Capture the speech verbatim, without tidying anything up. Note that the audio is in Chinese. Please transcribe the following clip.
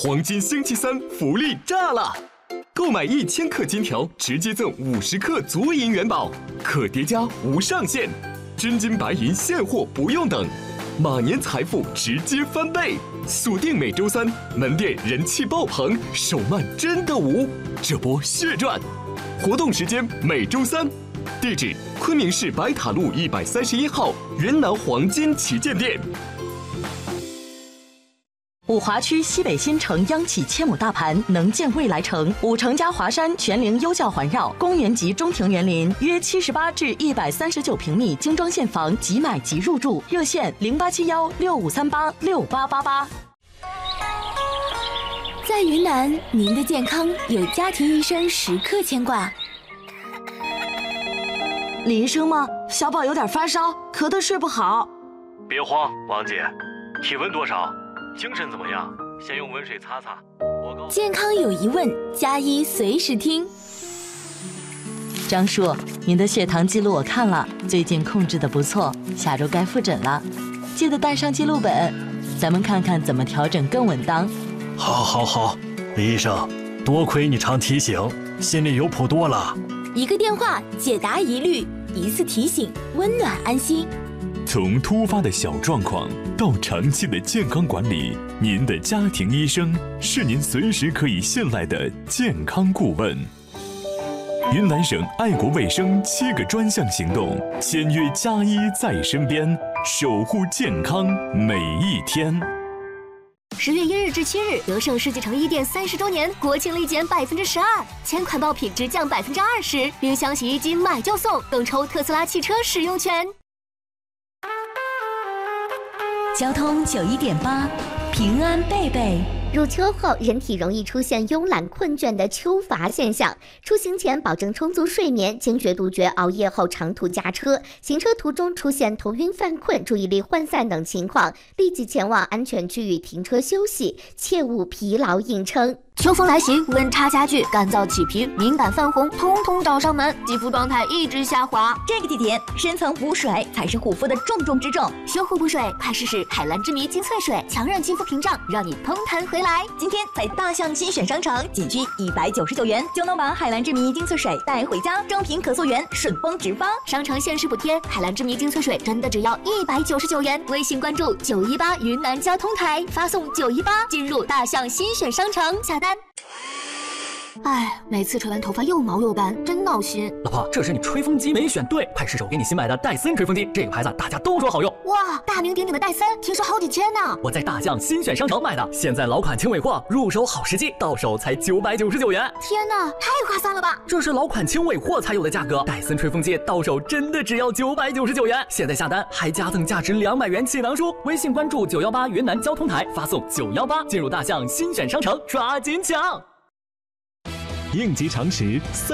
黄金星期三福利炸了！购买一千克金条，直接赠五十克足银元宝，可叠加无上限，真金白银现货不用等，马年财富直接翻倍！锁定每周三，门店人气爆棚，手慢真的无，这波血赚！活动时间每周三，地址昆明市白塔路一百三十一号云南黄金旗舰店。 五华区西北新城央企千亩大盘，能建未来城。五城加华山全龄优教环绕，公园级中庭园林，约七十八至一百三十九平米精装现房，即买即入住。热线零八七幺六五三八六八八八。 在云南，您的健康有家庭医生时刻牵挂。 李医生吗？小宝有点发烧，咳得睡不好。 别慌，王姐，体温多少？精神怎么样？先用温水擦擦。我告健康有疑问，加医随时听。 张叔，您的血糖记录我看了，最近控制的不错，下周该复诊了，记得带上记录本，咱们看看怎么调整更稳当。 好，好，好，李医生，多亏你常提醒，心里有谱多了。 一个电话解答疑虑，一次提醒温暖安心。 从突发的小状况到长期的健康管理，您的家庭医生是您随时可以信赖的健康顾问。云南省爱国卫生七个专项行动，签约加医在身边，守护健康每一天。 十月一日至七日，德胜世纪城一店三十周年国庆立减百分之十二，前款爆品直降百分之二十，冰箱、洗衣机买就送，更抽特斯拉汽车使用权。 交通九一点八，平安贝贝。 入秋后，人体容易出现慵懒困倦的秋乏现象。出行前保证充足睡眠，坚决杜绝熬夜后长途驾车。行车途中出现头晕犯困、注意力涣散等情况，立即前往安全区域停车休息，切勿疲劳硬撑。 秋风来袭，温差加剧，干燥起皮、敏感泛红，通通找上门，肌肤状态一直下滑。 这个季节，深层补水才是护肤的重中之重。 修护补水，快试试海蓝之谜精粹水，强韧肌肤屏障，让你通弹回来。 今天在大象新选商城，仅需一百九十九元就能把海蓝之谜精粹水带回家，正品可溯源，顺丰直发。 商城限时补贴，海蓝之谜精粹水真的只要一百九十九元。微信关注九一八云南交通台，发送九一八进入大象新选商城下单。哎，每次吹完头发又毛又斑，真闹心。 老婆，这是你吹风机没选对，快试试我给你新买的戴森吹风机，这个牌子大家都说好用。 哇，大名鼎鼎的戴森，听说好几千呢。 我在大象新选商城买的，现在老款轻尾货，入手好时机，到手才九百九十九元。 天哪，太划算了吧！ 这是老款轻尾货才有的价格，戴森吹风机到手真的只要九百九十九元。现在下单还加赠价值两百元气囊书，微信关注九幺八云南交通台，发送九幺八进入大象新选商城，抓紧抢。 应急常识。